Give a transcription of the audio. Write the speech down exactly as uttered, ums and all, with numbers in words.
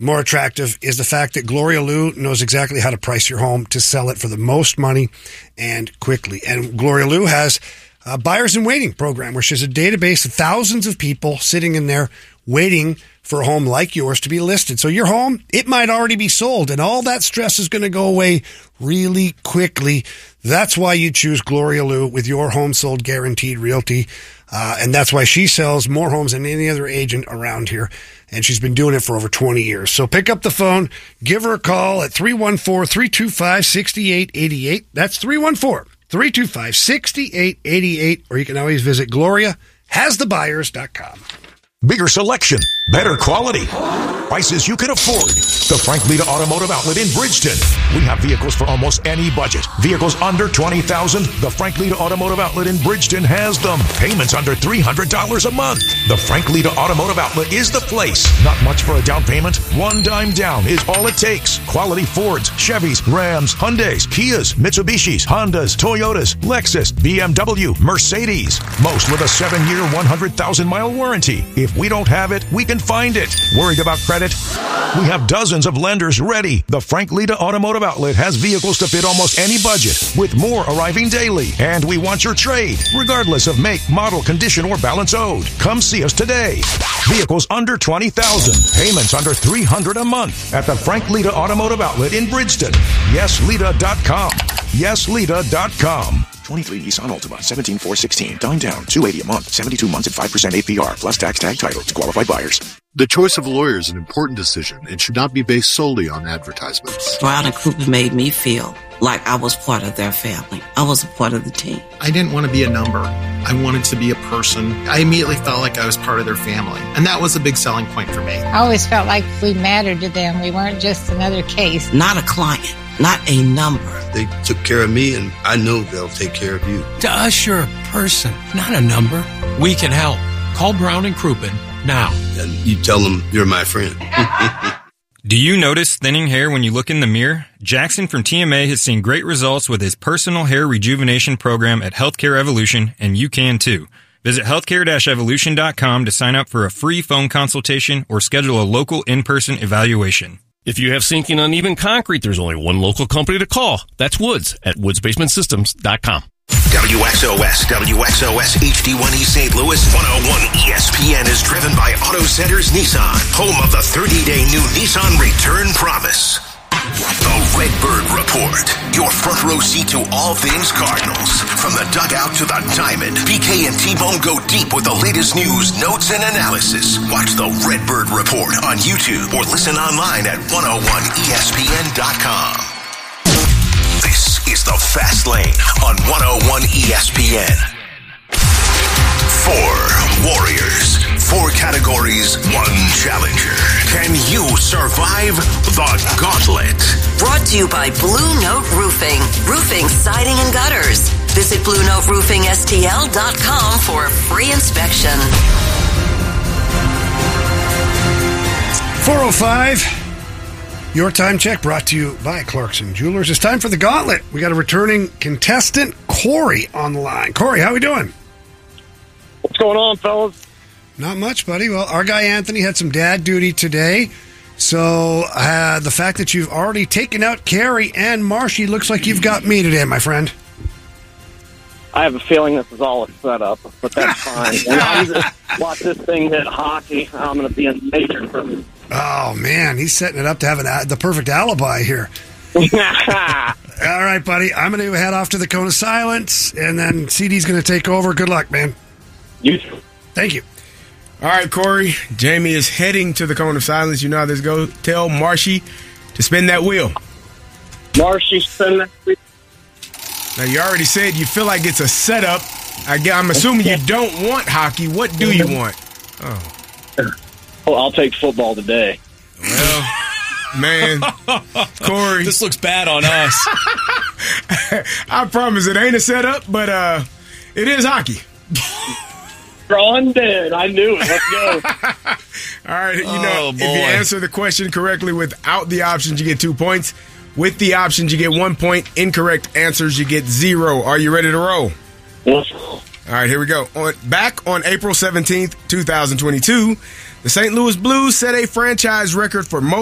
more attractive is the fact that Gloria Lou knows exactly how to price your home to sell it for the most money and quickly. And Gloria Lou has a buyers in waiting program where she has a database of thousands of people sitting in there waiting for a home like yours to be listed. So your home, it might already be sold, and all that stress is going to go away really quickly. That's why you choose Gloria Lou with your home sold guaranteed realty. Uh, and that's why she sells more homes than any other agent around here. And she's been doing it for over twenty years. So pick up the phone, give her a call at three one four, three two five, six eight eight eight. That's three one four, three two five, six eight eight eight. Or you can always visit gloria has the buyers dot com. Bigger selection, better quality, prices you can afford. The Frank Lita Automotive Outlet in Bridgeton. We have vehicles for almost any budget. Vehicles under twenty thousand dollars. The Frank Lita Automotive Outlet in Bridgeton has them. Payments under three hundred dollars a month. The Frank Lita Automotive Outlet is the place. Not much for a down payment. One dime down is all it takes. Quality Fords, Chevys, Rams, Hyundais, Kias, Mitsubishis, Hondas, Toyotas, Lexus, B M W, Mercedes. Most with a seven-year, one hundred thousand mile warranty. If we don't have it, we can find it. Worried about credit? We have dozens of lenders ready. The Frank Lita Automotive Outlet has vehicles to fit almost any budget, with more arriving daily. And we want your trade, regardless of make, model, condition, or balance owed. Come see us today. Vehicles under twenty thousand dollars. Payments under three hundred dollars a month at the Frank Lita Automotive Outlet in Bridgeton. yes lita dot com. yes lita dot com. twenty-three Nissan Altima, seventeen four sixteen. Down down, two hundred eighty a month, seventy-two months at five percent A P R, plus tax tag title to qualified buyers. The choice of a lawyer is an important decision and should not be based solely on advertisements. Brown and Crouppen made me feel like I was part of their family. I was a part of the team. I didn't want to be a number. I wanted to be a person. I immediately felt like I was part of their family. And that was a big selling point for me. I always felt like we mattered to them. We weren't just another case. Not a client, not a number. They took care of me, and I know they'll take care of you. To us, you're a person, not a number. We can help. Call Brown and Crouppen now. And you tell them you're my friend. Do you notice thinning hair when you look in the mirror? Jackson from T M A has seen great results with his personal hair rejuvenation program at Healthcare Evolution, and you can too. Visit healthcare dash evolution dot com to sign up for a free phone consultation or schedule a local in-person evaluation. If you have sinking uneven concrete, there's only one local company to call. That's Woods at woods basement systems dot com. W X O S, W X O S H D one E Saint Louis, one oh one E S P N is driven by Auto Centers Nissan, home of the thirty-day new Nissan Return Promise. The Redbird Report, your front row seat to all things Cardinals. From the dugout to the diamond, B K and T-Bone go deep with the latest news, notes, and analysis. Watch the Redbird Report on YouTube or listen online at one oh one E S P N dot com. This is the Fast Lane on one oh one E S P N. Four warriors, four categories, one challenger. Can you survive the gauntlet? Brought to you by Blue Note Roofing. Roofing, siding, and gutters. Visit blue note roofing s t l dot com for a free inspection. four oh five. Your time check brought to you by Clarkson Jewelers. It's time for the gauntlet. We got a returning contestant, Corey, on the line. Corey, how we doing? What's going on, fellas? Not much, buddy. Well, our guy Anthony had some dad duty today. So uh, the fact that you've already taken out Carrie and Marshy looks like you've got me today, my friend. I have a feeling this is all a setup, but that's fine. When I just watch this thing hit hockey, I'm going to be in major trouble. Oh, man, he's setting it up to have an, the perfect alibi here. All right, buddy, I'm going to head off to the Cone of Silence, and then C D's going to take over. Good luck, man. You too. Thank you. All right, Corey, Jamie is heading to the Cone of Silence. You know how this goes. Tell Marshy to spin that wheel. Marshy, spin that wheel. Now, you already said you feel like it's a setup. I, I'm assuming you don't want hockey. What do you want? Oh. Well, I'll take football today. Well, man, Corey. This looks bad on us. I promise it ain't a setup, but uh, it is hockey. Drawn dead. I knew it. Let's go. All right, you know, oh, if you answer the question correctly without the options, you get two points. With the options, you get one point. Incorrect answers, you get zero. Are you ready to roll? Yes. All right, here we go. On, back on April seventeenth, twenty twenty-two, the Saint Louis Blues set a franchise record for most